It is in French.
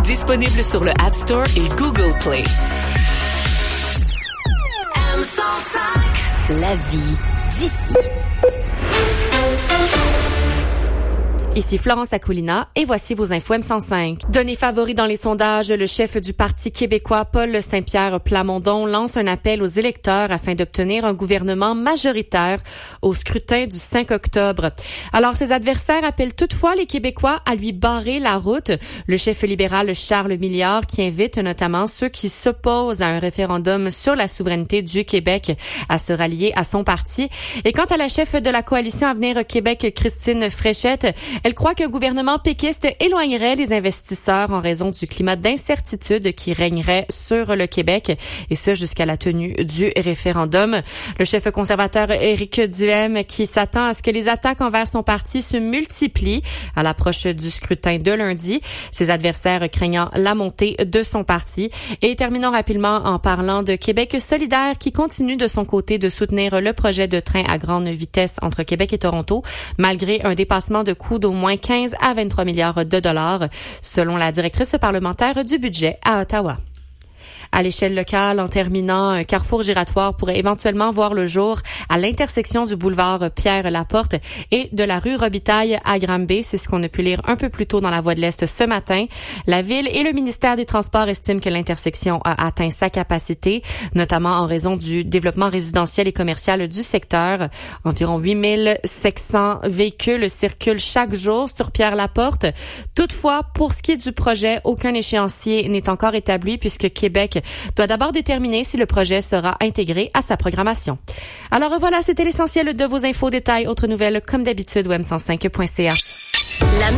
Disponible sur le App Store et Google Play. La vie d'ici. Ici Florence Akoulina et voici vos infos M105. Donné favori dans les sondages, le chef du Parti québécois, Paul Saint-Pierre Plamondon, lance un appel aux électeurs afin d'obtenir un gouvernement majoritaire au scrutin du 5 octobre. Alors, ses adversaires appellent toutefois les Québécois à lui barrer la route. Le chef libéral Charles Milliard qui invite notamment ceux qui s'opposent à un référendum sur la souveraineté du Québec à se rallier à son parti. Et quant à la chef de la coalition Avenir Québec, Christine Fréchette, elle croit qu'un gouvernement péquiste éloignerait les investisseurs en raison du climat d'incertitude qui régnerait sur le Québec, et ce jusqu'à la tenue du référendum. Le chef conservateur Éric Duhaime qui s'attend à ce que les attaques envers son parti se multiplient à l'approche du scrutin de lundi, ses adversaires craignant la montée de son parti. Et terminons rapidement en parlant de Québec solidaire qui continue de son côté de soutenir le projet de train à grande vitesse entre Québec et Toronto, malgré un dépassement de coûts d'au moins 15 à 23 milliards de dollars, selon la directrice parlementaire du budget à Ottawa. À l'échelle locale, en terminant, un carrefour giratoire pourrait éventuellement voir le jour à l'intersection du boulevard Pierre-Laporte et de la rue Robitaille à Granby. C'est ce qu'on a pu lire un peu plus tôt dans la Voix de l'Est ce matin. La Ville et le ministère des Transports estiment que l'intersection a atteint sa capacité, notamment en raison du développement résidentiel et commercial du secteur. Environ 8700 véhicules circulent chaque jour sur Pierre-Laporte. Toutefois, pour ce qui est du projet, aucun échéancier n'est encore établi puisque Québec doit d'abord déterminer si le projet sera intégré à sa programmation. Alors voilà, c'était l'essentiel de vos infos, détails, autres nouvelles comme d'habitude au m105.ca.